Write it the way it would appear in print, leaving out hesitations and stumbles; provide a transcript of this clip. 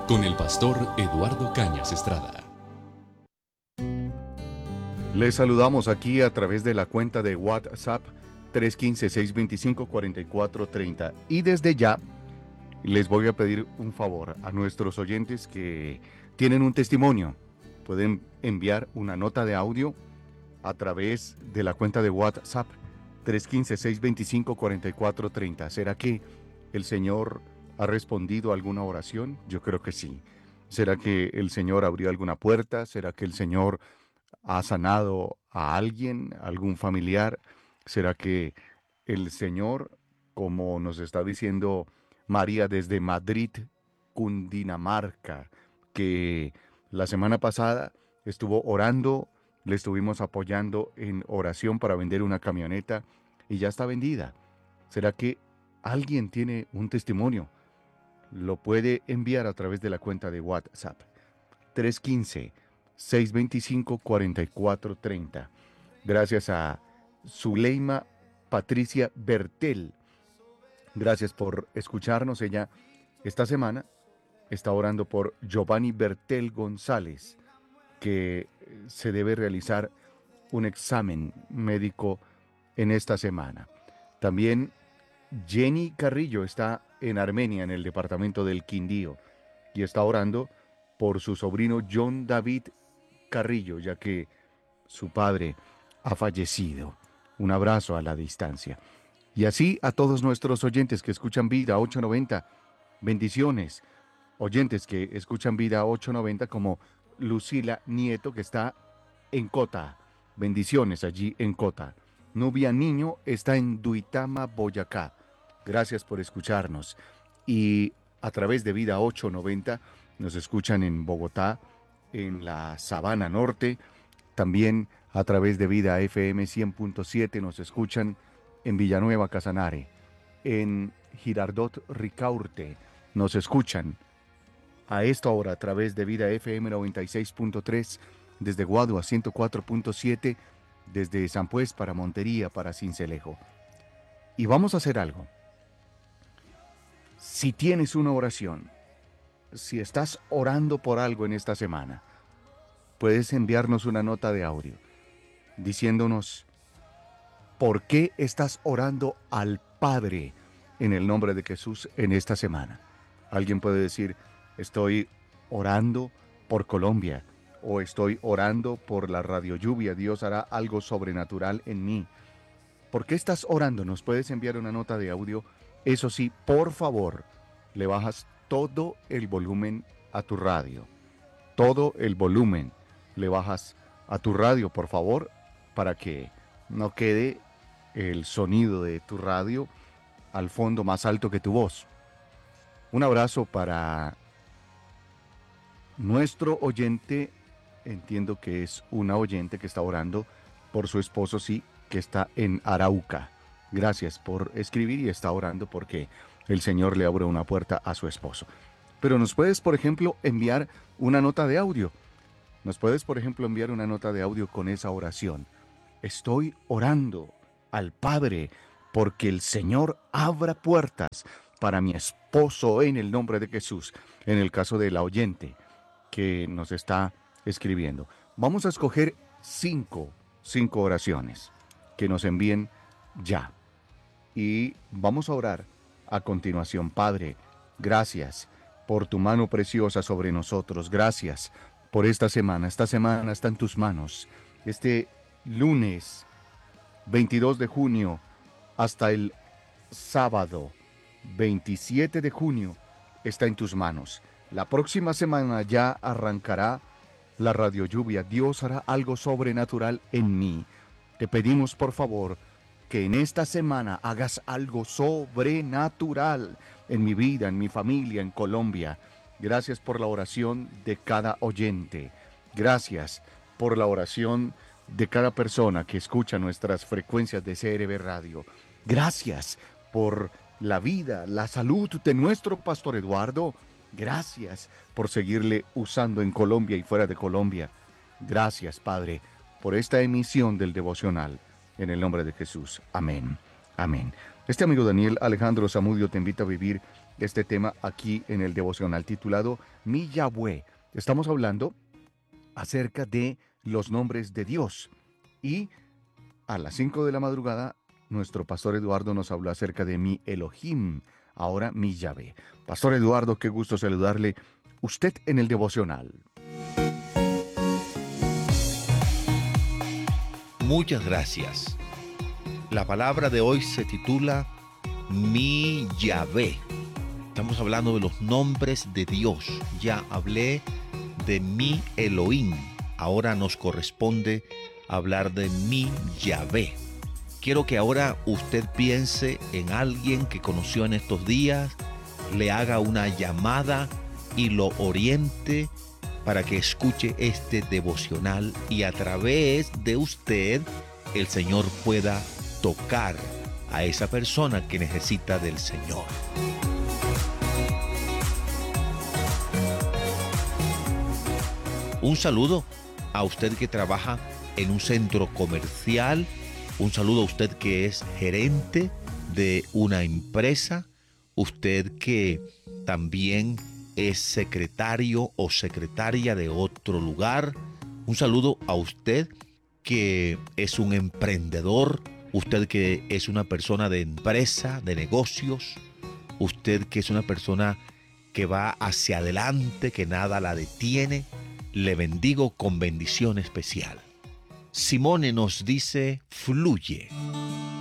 con el pastor Eduardo Cañas Estrada. Les saludamos aquí a través de la cuenta de WhatsApp 315-625-4430 y desde ya les voy a pedir un favor a nuestros oyentes que tienen un testimonio. Pueden enviar una nota de audio a través de la cuenta de WhatsApp 315-625-4430. ¿Será que el Señor ha respondido a alguna oración? Yo creo que sí. ¿Será que el Señor abrió alguna puerta? ¿Será que el Señor ha sanado a alguien, algún familiar? ¿Será que el Señor, como nos está diciendo María desde Madrid, Cundinamarca, que la semana pasada estuvo orando, le estuvimos apoyando en oración para vender una camioneta y ya está vendida? ¿Será que alguien tiene un testimonio? Lo puede enviar a través de la cuenta de WhatsApp 315-625-4430. Gracias a Zuleima Patricia Bertel. Gracias por escucharnos. Ella esta semana está orando por Giovanni Bertel González, que se debe realizar un examen médico en esta semana. También Jenny Carrillo está en Armenia, en el departamento del Quindío, y está orando por su sobrino John David Carrillo, ya que su padre ha fallecido. Un abrazo a la distancia. Y así a todos nuestros oyentes que escuchan Vida 890, bendiciones. Oyentes que escuchan Vida 890 como Lucila Nieto, que está en Cota. Bendiciones allí en Cota. Nubia Niño está en Duitama, Boyacá. Gracias por escucharnos. Y a través de Vida 890 nos escuchan en Bogotá, en la Sabana Norte. También a través de Vida FM 100.7 nos escuchan en Villanueva, Casanare. En Girardot, Ricaurte nos escuchan a esta hora a través de Vida FM 96.3, desde Guadua 104.7, desde San Pues para Montería, para Sincelejo. Y vamos a hacer algo. Si tienes una oración, si estás orando por algo en esta semana, puedes enviarnos una nota de audio diciéndonos por qué estás orando al Padre en el nombre de Jesús en esta semana. Alguien puede decir: estoy orando por Colombia, o estoy orando por la radio lluvia, Dios hará algo sobrenatural en mí. ¿Por qué estás orando? Nos puedes enviar una nota de audio. Eso sí, por favor, le bajas todo el volumen a tu radio. Todo el volumen le bajas a tu radio, por favor, para que no quede el sonido de tu radio al fondo más alto que tu voz. Un abrazo para nuestro oyente. Entiendo que es una oyente que está orando por su esposo, sí, que está en Arauca. Gracias por escribir y está orando porque el Señor le abre una puerta a su esposo. Pero nos puedes, por ejemplo, enviar una nota de audio. Nos puedes, por ejemplo, enviar una nota de audio con esa oración. Estoy orando al Padre porque el Señor abra puertas para mi esposo en el nombre de Jesús. En el caso de la oyente que nos está escribiendo, vamos a escoger cinco oraciones que nos envíen ya. Y vamos a orar a continuación. Padre, gracias por tu mano preciosa sobre nosotros. Gracias por esta semana. Esta semana está en tus manos. Este lunes 22 de junio hasta el sábado 27 de junio está en tus manos. La próxima semana ya arrancará la radio lluvia. Dios hará algo sobrenatural en mí. Te pedimos, por favor, que en esta semana hagas algo sobrenatural en mi vida, en mi familia, en Colombia. Gracias por la oración de cada oyente. Gracias por la oración de cada persona que escucha nuestras frecuencias de CRB Radio. Gracias por la vida, la salud de nuestro pastor Eduardo. Gracias por seguirle usando en Colombia y fuera de Colombia. Gracias, Padre, por esta emisión del devocional. En el nombre de Jesús. Amén. Amén. Este amigo Daniel Alejandro Zamudio te invita a vivir este tema aquí en el devocional titulado Mi Yahweh. Estamos hablando acerca de los nombres de Dios. Y a las 5 de la madrugada, nuestro pastor Eduardo nos habló acerca de mi Elohim, ahora mi Yahvé. Pastor Eduardo, qué gusto saludarle. Usted en el devocional. Muchas gracias. La palabra de hoy se titula Mi Yahvé. Estamos hablando de los nombres de Dios. Ya hablé de mi Elohim. Ahora nos corresponde hablar de mi Yahvé. Quiero que ahora usted piense en alguien que conoció en estos días, le haga una llamada y lo oriente para que escuche este devocional y a través de usted el Señor pueda tocar a esa persona que necesita del Señor. Un saludo a usted que trabaja en un centro comercial, un saludo a usted que es gerente de una empresa, usted que también es secretario o secretaria de otro lugar, un saludo a usted que es un emprendedor, usted que es una persona de empresa, de negocios, usted que es una persona que va hacia adelante, que nada la detiene, le bendigo con bendición especial. Simone nos dice, fluye.